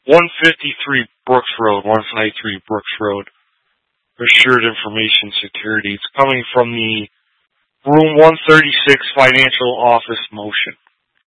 153 Brooks Road, 153 Brooks Road. Assured Information Security. It's coming from the Room 136 Financial Office Motion.